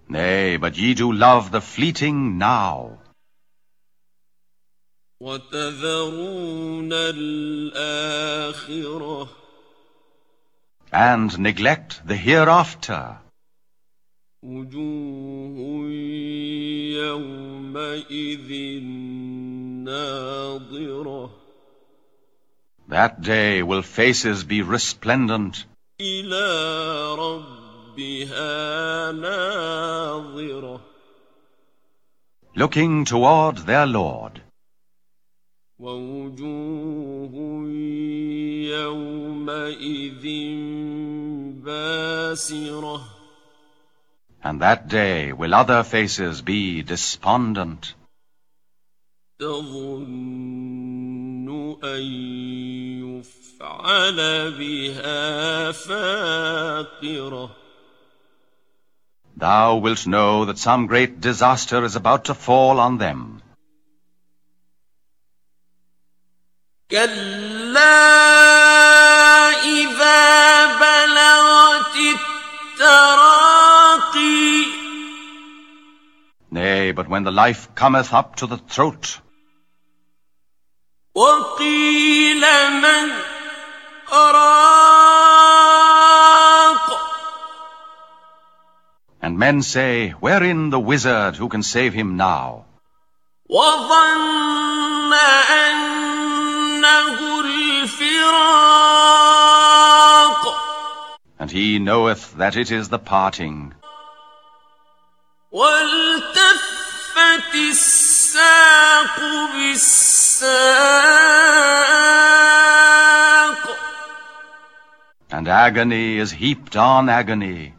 Nay, but ye do love the fleeting now. وَتَذَرُونَ الْآخِرَةَ And neglect the hereafter. وُجُوهٌ يَوْمَئِذٍ نَاضِرَةٌ That day will faces be resplendent. إِلَى رَبِّهَا نَاظِرَةٌ Looking toward their Lord. وَوُجُوهٌ يَوْمَئِذٍ بَاسِرَةٌ And that day will other faces be despondent. تَظُنُّ أَن يُفْعَلَ بِهَا فَاقِرَةٌ Thou wilt know that some great disaster is about to fall on them. كَلَّا إِذَا بَلَغَتِ التَّرَاقِيَ Nay, but when the life cometh up to the throat, وَقِيلَ مَنْ رَاقٍ and men say, Wherein the wizard who can save him now? وَظَنَّ أَنَّهُ الْفِرَاقُ And he knoweth that it is the parting. وَالْتَفَّتِ السَّاقُ بِالسَّاقِ And agony is heaped on agony.